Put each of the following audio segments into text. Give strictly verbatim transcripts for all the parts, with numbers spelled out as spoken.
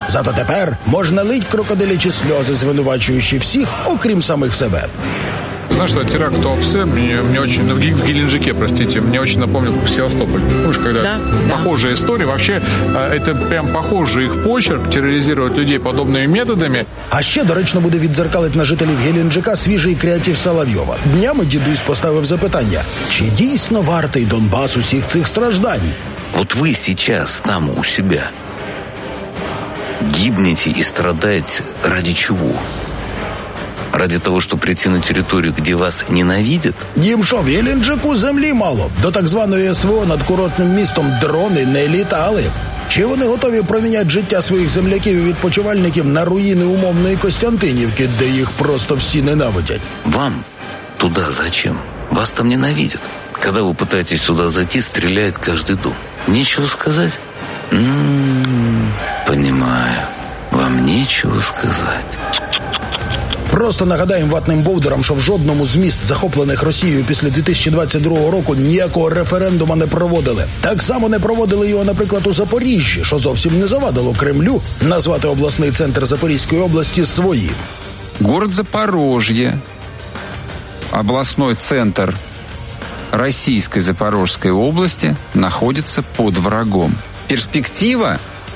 Зато тепер можна лить крокодилячі сльози, звинувачуючи всіх, окрім самих себе. Знаешь, что теракт Туапсе мне, мне очень, в Геленджике, простите, мне очень напомнил Севастополь. Помнишь, когда да, похожая да. история, вообще это прям похожий их почерк, терроризировать людей подобными методами. А ще доречно буде віддзеркалити на жителів Геленджика свіжий креатив Соловйова. Днями дідусь поставив запитання, чи дійсно вартий Донбас усіх цих страждань? Вот вы сейчас там у себя гибнете и страдаете ради чего? Ради того, чтобы прийти на территорию, где вас ненавидят? Їм що, в Геленджику землі мало? До так званої СВО над курортним містом дрони не літали. Чи вони готові проміняти життя своїх земляків і відпочивальників на руїни умовної Костянтинівки, де їх просто всі ненавидять? Вам туда зачем? Вас там ненавидят. Когда вы пытаетесь туда зайти, стреляет каждый дом. Нечего сказать? М-м-м, понимаю. Вам нечего сказать. Просто нагадаємо ватним бовдерам, що в жодному з міст, захоплених Росією після дві тисячі двадцять другого року, ніякого референдуму не проводили. Так само не проводили його, наприклад, у Запоріжжі, що зовсім не завадило Кремлю назвати обласний центр Запорізької області своїм. Город Запорожье, областной центр Российской Запорожской области, находится под врагом. Перспектива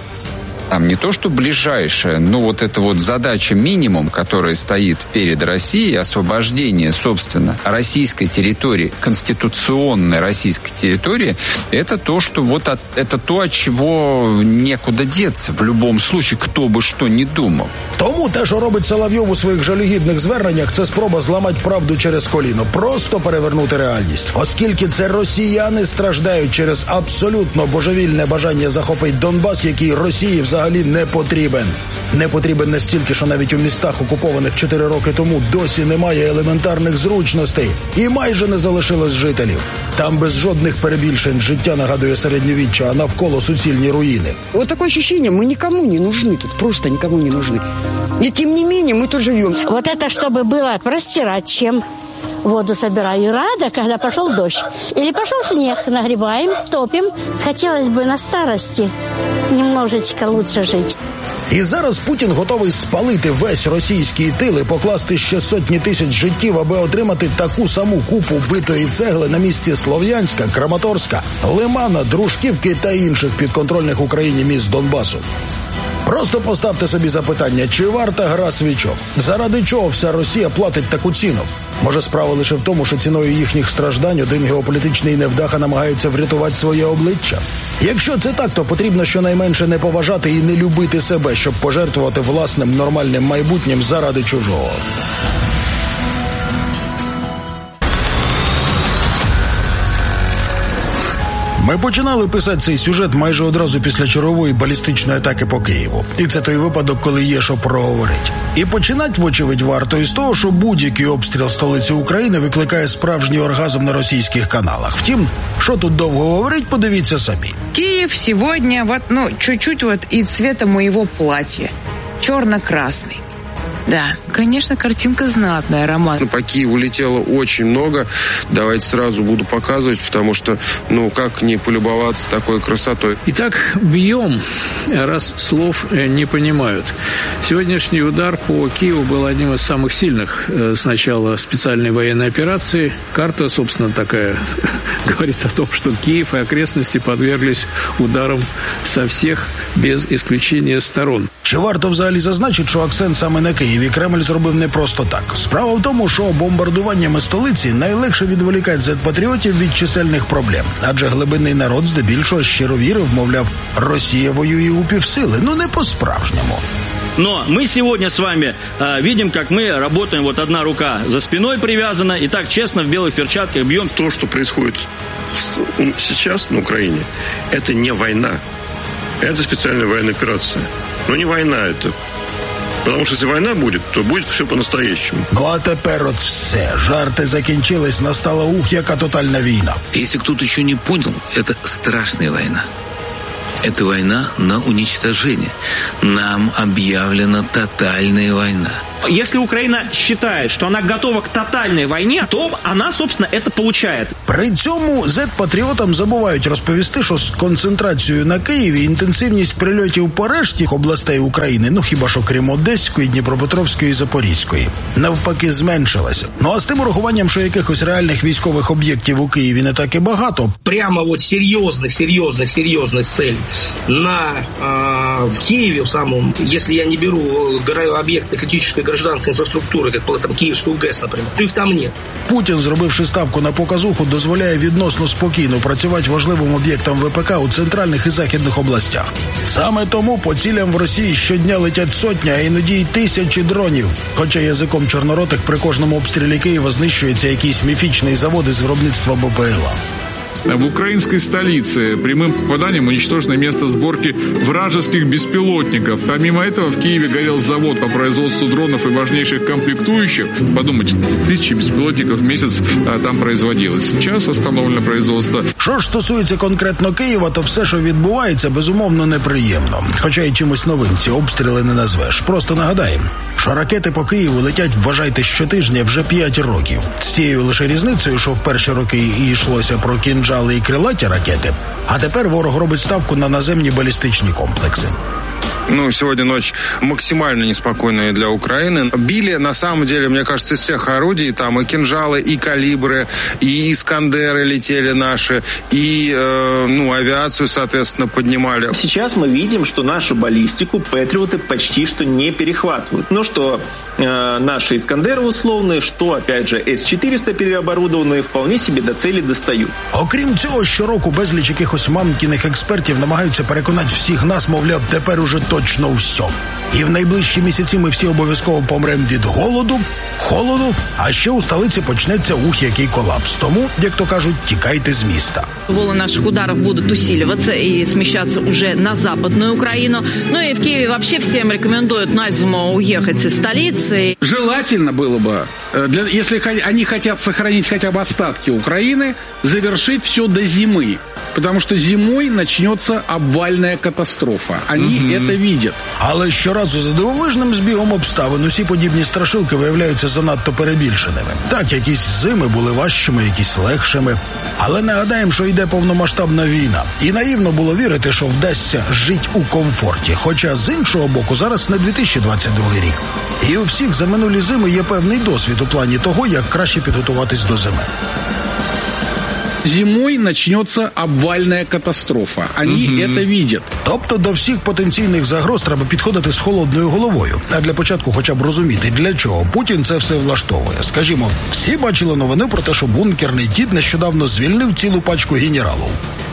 там не то что ближайшая, но вот эта вот задача минимум, которая стоит перед Россией, освобождение, собственно, российской территории, конституционной российской территории, это то, что вот от, это то, от чего некуда деться в любом случае, кто бы что ни думал. Тому те, що робить Соловйов у своїх жалюгідних зверненнях, це спроба зламати правду через коліно, просто перевернути реальність. Оскільки це росіяни страждають через абсолютно божевільне бажання захопити Донбас, який Росії взагалі не потрібен. Не потрібен настільки, що навіть у містах, окупованих чотири роки тому, досі немає елементарних зручностей і майже не залишилось жителів. Там без жодних перебільшень життя нагадує середньовіччя, а навколо суцільні руїни. Вот такое ощущение, мы никому не нужны тут, просто никому не нужны. И тем не менее мы тут живем. Вот это, чтобы было простирать чем. Воду собираю. Рада, когда пошел дождь. Или пошел снег, нагребаем, топим. Хотелось бы на старости немножечко лучше жить. І зараз Путін готовий спалити весь російський тил і покласти ще сотні тисяч життів, аби отримати таку саму купу битої цегли на місці Слов'янська, Краматорська, Лимана, Дружківки та інших підконтрольних Україні міст Донбасу. Просто поставте собі запитання, чи варта гра свічок? Заради чого вся Росія платить таку ціну? Може, справа лише в тому, що ціною їхніх страждань один геополітичний невдаха намагається врятувати своє обличчя? Якщо це так, то потрібно щонайменше не поважати і не любити себе, щоб пожертвувати власним нормальним майбутнім заради чужого. Ми починали писати цей сюжет майже одразу після чергової балістичної атаки по Києву. І це той випадок, коли є що проговорити. І починати, вочевидь, варто із того, що будь-який обстріл столиці України викликає справжній оргазм на російських каналах. Втім, що тут довго говорить, подивіться самі. Киев сегодня, вот, ну, чуть-чуть вот и цвета моего платья. Черно-красный. Да, конечно, картинка знатная, Роман. По Киеву летело очень много. Давайте сразу буду показывать, потому что, ну, как не полюбоваться такой красотой. Итак, бьем, раз слов не понимают. Сегодняшний удар по Киеву был одним из самых сильных с начала специальной военной операции. Карта, собственно, такая говорит о том, что Киев и окрестности подверглись ударам со всех, без исключения сторон. Чи варто взагалі зазначити, що акцент саме на Києві Кремль зробив не просто так? Справа в тому, що бомбардуваннями столиці найлегше відволікати зет-патріотів від чисельних проблем. Адже глибинний народ здебільшого щиро вірив, мовляв, Росія воює у півсили. Ну не по-справжньому. Но мы сегодня с вами э, видим, как мы работаем, вот одна рука за спиной привязана, и так честно в белых перчатках бьем. То, что происходит сейчас на Украине, это не война. Это специальная военная операция. Но не война это. Потому что если война будет, то будет все по-настоящему. Ну а тепер от все. Жарти закінчились, настала ух, яка тотальна війна. Если кто-то еще не понял, это страшная война. Это война на уничтожение. Нам объявлена тотальная война. Если Украина считает, что она готова к тотальной войне, то она, собственно, это получает. При цьому зет-патріотам забувають розповісти, що з концентрацією на Києві інтенсивність прильотів по решті областей України, ну хіба що крім Одеської, Дніпропетровської і Запорізької, навпаки зменшилася. Ну а з тим урахуванням, що якихось реальних військових об'єктів у Києві не так і багато. Прямо вот серьезных, серьезных, серьезных целей на, э, в Киеве в самом, если я не беру объекты критической гражданской инфраструктуры, как там Киевскую ГЭС, например, то их там нет. Путін, зробивши ставку на показуху, дозволяє відносно спокійно працювати важливим об'єктам ВПК у центральних і західних областях. Саме тому по цілям в Росії щодня летять сотні, а іноді й тисячі дронів. Хоча язиком чорноротих при кожному обстрілі Києва знищується якийсь міфічний завод із виробництва БПЛА. В украинской столице прямым попаданием уничтожено место сборки вражеских беспилотников. Помимо этого в Киеве горел завод по производству дронов и важнейших комплектующих. Подумайте, тысячи беспилотников в месяц а, там производилось. Сейчас остановлено производство. Що ж стосується конкретно Києва, то все, що відбувається, безумовно неприємно. Хоча й чимось новим ці обстріли не назвеш. Просто нагадаємо, що ракети по Києву летять, вважайте, щотижня вже п'ять років. З тією лише різницею, що в перші роки і йшлося про кінжали і крилаті ракети, а тепер ворог робить ставку на наземні балістичні комплекси. Ну, сегодня ночь максимально неспокойная для Украины. Били, на самом деле, мне кажется, из всех орудий, там и кинжалы, и калибры, и искандеры летели наши, и, э, ну, авиацию, соответственно, поднимали. Сейчас мы видим, что нашу баллистику патриоты почти что не перехватывают. Ну, что э, наши искандеры условные, что, опять же, эс четыреста переоборудованные вполне себе до цели достают. Окрім цього, щороку безліч якихось мамкіних експертів намагаються переконати всіх нас, мовляв, тепер уже точно все. І в найближчі місяці ми всі обов'язково помремо від голоду, холоду, а ще у столиці почнеться ух, який колапс. Тому, як то кажуть, тікайте з міста. Волны наших ударов будут усиливаться и смещаться уже на Западную Украину. Ну и в Киеве вообще всем рекомендуют на зиму уехать из столицы. Желательно было бы, для, если они хотят сохранить хотя бы остатки Украины, завершить все до зимы. Потому что зимой начнется обвальная катастрофа. Они угу. это видят. Але щоразу за дивовижним збігом обставин усі подібні страшилки виявляються занадто перебільшеними. Так, якісь зими були важчими, якісь легшими. Але нагадаємо, що йде повномасштабна війна. І наївно було вірити, що вдасться жити у комфорті. Хоча з іншого боку, зараз не дві тисячі двадцять другий рік. І у всіх за минулі зими є певний досвід у плані того, як краще підготуватись до зими. Зимой начнется обвальная катастрофа. Они угу. это видят. Тобто до всіх потенційних загроз треба підходити з холодною головою. А для початку хоча б розуміти, для чого Путін це все влаштовує. Скажімо, всі бачили новини про те, що бункерний дід нещодавно звільнив цілу пачку генералів.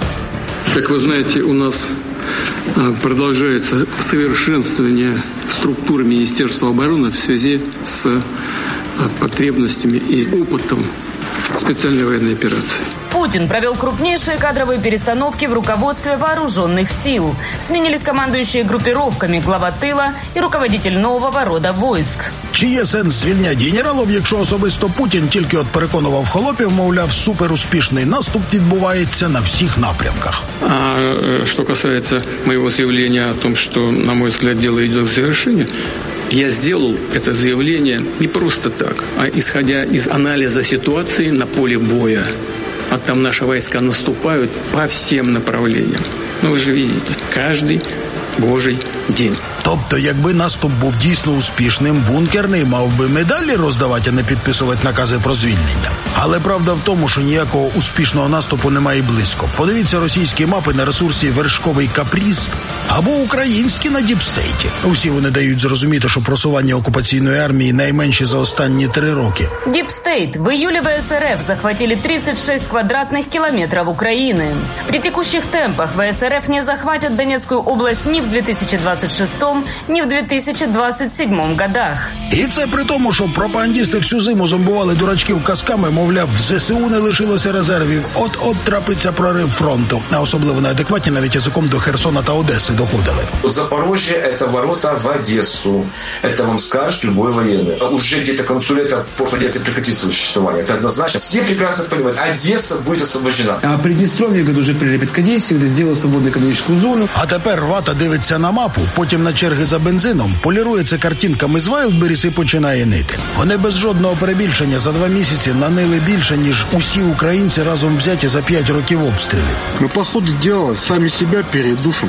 Как вы знаете, у нас продолжается совершенствование структуры Министерства обороны в связи с потребностями и опытом специальной военной операции. Путин провел крупнейшие кадровые перестановки в руководстве вооруженных сил. Сменились командующие группировками, глава тыла и руководитель нового рода войск. Чи є сенс звільняти генералів, якщо особисто Путін тільки от переконував холопів, мовляв, суперуспішний наступ відбувається на всіх напрямках? А что касается моего заявления о том, что, на мой взгляд, дело идет к завершению, я сделал это заявление не просто так, а исходя из анализа ситуации на поле боя. А там наши войска наступают по всем направлениям. Ну, вы же видите, каждый божий день. Тобто, якби наступ був дійсно успішним, бункерний мав би медалі роздавати, а не підписувати накази про звільнення. Але правда в тому, що ніякого успішного наступу немає і близько. Подивіться російські мапи на ресурсі «Вершковий каприз» або українські на Діпстейті. Усі вони дають зрозуміти, що просування окупаційної армії найменші за останні три роки. Діпстейт. В июле ВСРФ захватили тридцать шесть квадратных километров Украины. При текущих темпах ВСРФ не захватят Донецкую область ни в две тысячи двадцать шестом, ні в дві тисячі двадцять сьомому годах. І це при тому, що пропагандісти всю зиму зомбували дурачків казками, мовляв, в ЗСУ не лишилося резервів, от-от трапиться прорив фронту. А особливо неадекватні навіть язиком до Херсона та Одеси доходили. Запорожье – это ворота в Одессу. Это вам скажет любой военный. Уже где-то к концу лета порт Одессы прекратит свое существование. Это однозначно. Все прекрасно понимают, Одесса будет освобождена. А Приднестровье, где уже прилепит к Одессе, где сделал свободную экономическую зону. А тепер Вата дивиться на мапу, потім на черги за бензином, полірує це картинками з Wildberries і починає нити. Вони без жодного перебільшення за два місяці нанили більше, ніж усі українці разом взяті за п'ять років обстрілів. Ми, по ходу діла, самі себе передушим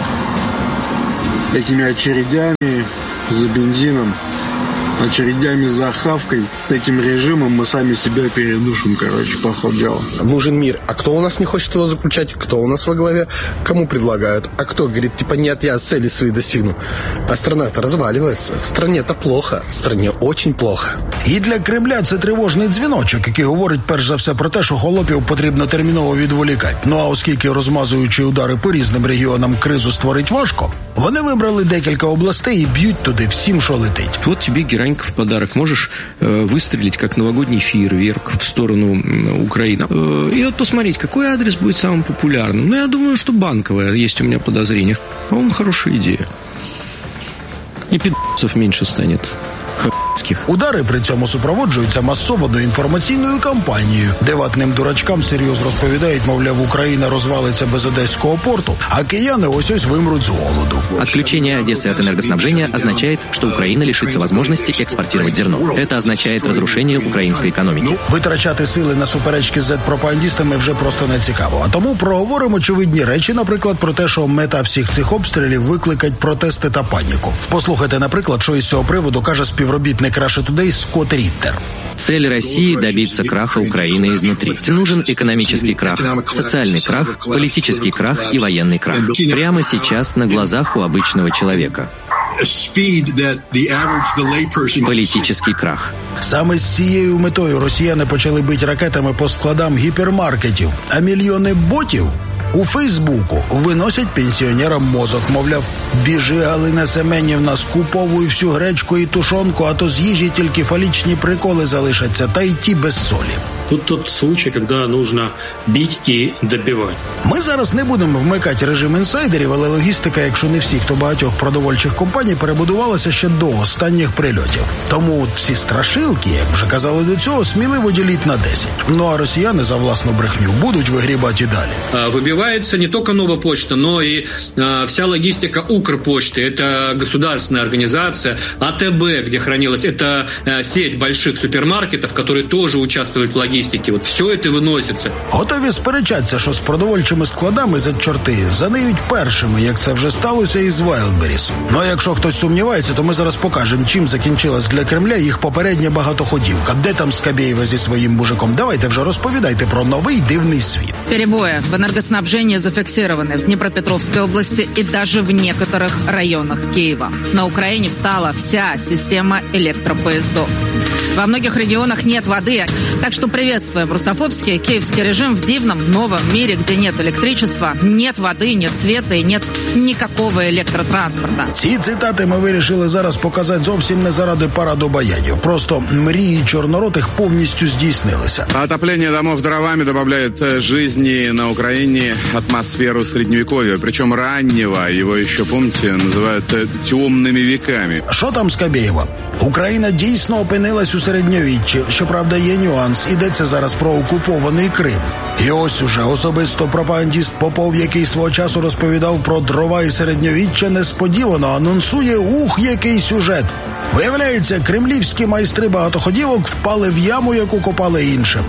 этими очередями за бензином, очередями за хавкой. С этим режимом мы сами себя передушим, короче, по ходу дела. Нужен мир. А кто у нас не хочет его заключать? Кто у нас во главе? Кому предлагают? А кто говорит, типа, нет, я цели свои достигну? А страна-то разваливается. Стране-то плохо. Стране очень плохо. І для Кремля це тривожний дзвіночок, який говорить перш за все про те, що холопів потрібно терміново відволікати. Ну а оскільки розмазуючи удари по різним регіонам кризу створить важко, вони вибрали декілька областей і б'ють туди всім, що летить. Вот тебе Геранька в подарок. Можешь э, выстрелить, как новогодний фейерверк в сторону э, Украины. Э, и вот посмотреть, какой адрес будет самым популярным. Ну, я думаю, что Банковая, есть у меня подозрение. По-моему, хорошая идея. И пи***цев меньше станет. Удари при цьому супроводжуються масованою інформаційною кампанією, де ватним дурачкам серйозно розповідають, мовляв, Україна розвалиться без Одеського порту, а кияни ось-ось вымрут с голоду. Отключение Одессы от энергоснабжения означает, что Украина лишится возможности экспортировать зерно. Это означает разрушение украинской экономики. Витрачати сили на суперечки з зет-пропагандистами вже просто не цікаво. А тому проговоримо очевидні речі, наприклад, про те, що мета всіх цих обстрілів викликать протести та паніку. Послухайте, наприклад, що із цього приводу каже співробітник Russia Today Скотт Риттер. Цель России – добиться краха Украины изнутри. Нужен экономический крах, социальный крах, политический крах и военный крах. Прямо сейчас на глазах у обычного человека. Політичний крах. Саме з цією метою росіяни почали бити ракетами по складам гіпермаркетів, а мільйони ботів у Фейсбуку виносять пенсіонерам мозок. Мовляв, біжи, Галина Семенівна, скуповуй всю гречку і тушонку, а то з їжі тільки фалічні приколи залишаться, та й ті без солі. Тут тот случай, когда нужно бить і добивати. Ми зараз не будемо вмикати режим інсайдерів, але логістика, якщо не всіх, то багатьох продовольчих компаній перебудувалася ще до останніх прильотів. Тому всі страшилки, як вже казали до цього, сміливо діліть на десять. Ну а росіяни за власну брехню будуть вигрібати і далі. Выбивается не только Новая почта, но и а, вся логистика Укрпочты. Это государственная организация. А Тэ Бэ, где хранилась, это а, сеть больших супермаркетов, которые тоже участвуют в логистике. Вот все это выносится. Готові сперечатися, що з продовольчими складами зет-чорти заниють першими, як це вже сталося із Wildberries. Ну а якщо хтось сумнівається, то ми зараз покажемо, чим закінчилась для Кремля їх попередня багатоходівка. Де там Скабєєва зі своїм мужиком? Давайте вже розповідайте про новий дивний світ. Перебої в энергоснабжении зафиксированы в Днепропетровской области и даже в некоторых районах Киева. На Украине встала вся система электропоездов. Во многих регионах нет воды, так что приветствуем русофобский киевский режим в дивном новом мире, где нет электричества, нет воды, нет света и нет никакого электротранспорта. Ці цитати ми вирішили зараз показати зовсім не заради параду баянів. Просто мрії чорноротих повністю здійснилися. Отопление домов дровами добавляет жизни на Украине атмосферу средневековья, причем раннего. Его еще, помните, называют темными веками. Що там Скабєєва? Україна дійсно опинилась у середньовіччі. Щоправда, є нюанс. Йдеться зараз про окупований Крим. І ось уже особисто пропагандіст Попов, який свого часу розповідав про дрова і середньовіччя, несподівано анонсує ух, який сюжет. Виявляється, кремлівські майстри багатоходівок впали в яму, яку копали іншим.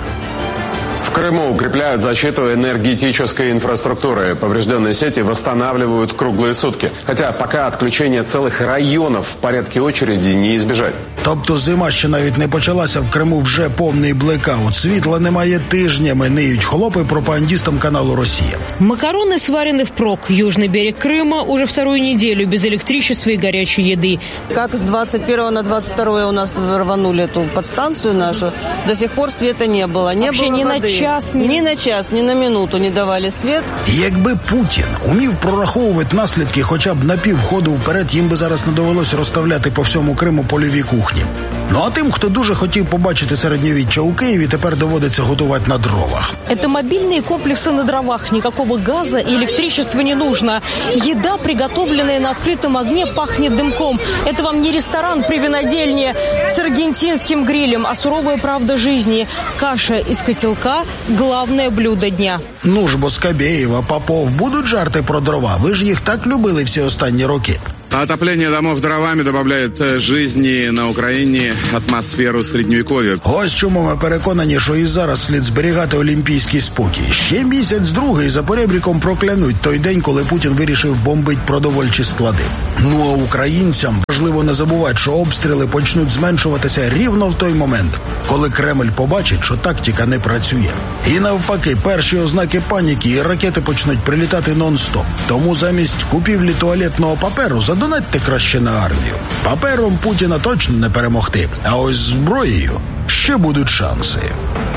В Крыму укрепляют защиту энергетической инфраструктуры. Поврежденные сети восстанавливают круглые сутки. Хотя пока отключение целых районов в порядке очереди не избежать. Тобто зима ще навіть не почалася, в Криму вже повний блекаут. Світла немає тижнями, ниють хлопи пропагандистам каналу «Россия». Макароны сварены впрок. Южный берег Крыма уже вторую неделю без электричества и горячей еды. Как с двадцать первого на двадцать второе у нас рванули эту подстанцию нашу, до сих пор света не было. Не Вообще было ни воды. на час, ни... Ни на час, ни на минуту не давали свет. Якби Путін умів прораховувати наслідки хоча б на півходу вперед, їм би зараз не довелося розставляти по всьому Криму польові кухні. Ну а тим, хто дуже хотів побачити середньовіччя у Києві, тепер доводиться готувати на дровах. Это мобильные комплексы на дровах. Никакого газа и электричества не нужно. Еда, приготовленная на открытом огне, пахнет дымком. Это вам не ресторан при винодельне с аргентинским грилем, а суровая правда жизни. Каша из котелка – главное блюдо дня. Ну ж бо Скабєєва, Попов, будуть жарти про дрова? Ви ж їх так любили всі останні роки. Отопление домов дровами добавляет жизни на Україні атмосферу Средневековья. Ось чому ми переконані, що і зараз слід зберігати олімпійський спокій. Ще місяць-другий за поребріком проклянуть той день, коли Путін вирішив бомбить продовольчі склади. Ну а українцям важливо не забувати, що обстріли почнуть зменшуватися рівно в той момент, коли Кремль побачить, що тактика не працює. І навпаки, перші ознаки паніки і ракети почнуть прилітати нон-стоп. Тому замість купівлі туалетного паперу задонатьте краще на армію. Папером Путіна точно не перемогти, а ось зброєю ще будуть шанси.